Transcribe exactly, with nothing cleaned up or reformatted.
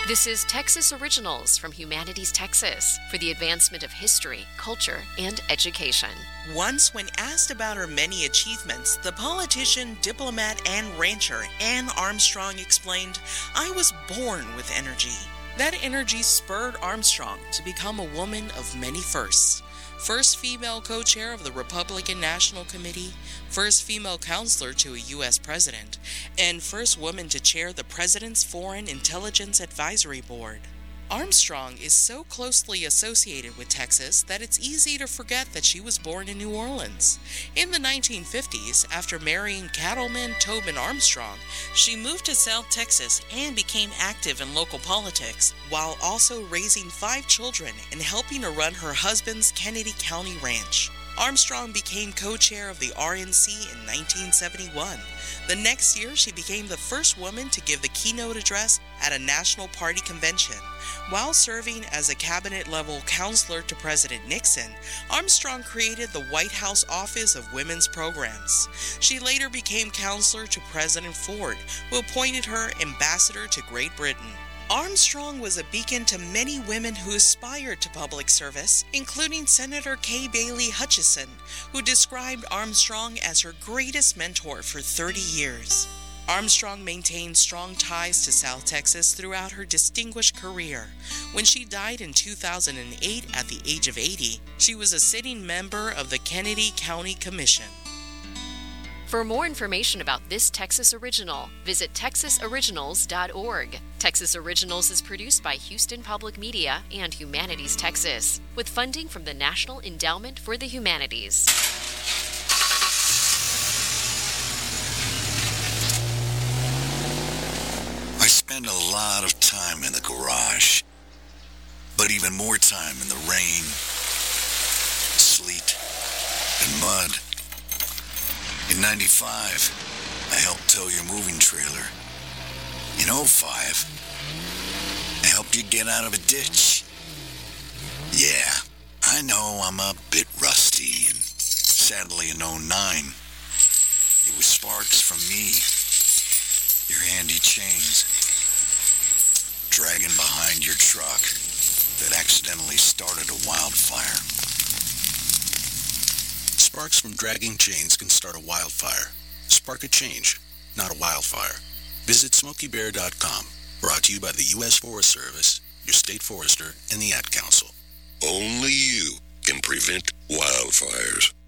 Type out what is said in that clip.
This is Texas Originals from Humanities Texas for the advancement of history, culture, and education. Once, when asked about her many achievements, the politician, diplomat, and rancher Anne Armstrong explained, "I was born with energy." That energy spurred Armstrong to become a woman of many firsts. First female co-chair of the Republican National Committee, first female counselor to a U S president, and first woman to chair the President's Foreign Intelligence Advisory Board. Armstrong is so closely associated with Texas that it's easy to forget that she was born in New Orleans. In the nineteen fifties, after marrying cattleman Tobin Armstrong, she moved to South Texas and became active in local politics, while also raising five children and helping to run her husband's Kennedy County Ranch. Armstrong became co-chair of the R N C in nineteen seventy-one. The next year, she became the first woman to give the keynote address at a National Party convention. While serving as a cabinet-level counselor to President Nixon, Armstrong created the White House Office of Women's Programs. She later became counselor to President Ford, who appointed her ambassador to Great Britain. Armstrong was a beacon to many women who aspired to public service, including Senator Kay Bailey Hutchison, who described Armstrong as her greatest mentor for thirty years. Armstrong maintained strong ties to South Texas throughout her distinguished career. When she died in two thousand eight at the age of eighty, she was a sitting member of the Kennedy County Commission. For more information about this Texas Original, visit texas originals dot org. Texas Originals is produced by Houston Public Media and Humanities Texas, with funding from the National Endowment for the Humanities. I spend a lot of time in the garage, but even more time in the rain, sleet, and mud. In ninety-five, I helped tow your moving trailer. In oh five, I helped you get out of a ditch. Yeah, I know I'm a bit rusty, and sadly in oh nine, it was sparks from me, your handy chains, dragging behind your truck that accidentally started a wildfire. Sparks from dragging chains can start a wildfire. Spark a change, not a wildfire. Visit smokey bear dot com. Brought to you by the U S Forest Service, your state forester, and the Ad Council. Only you can prevent wildfires.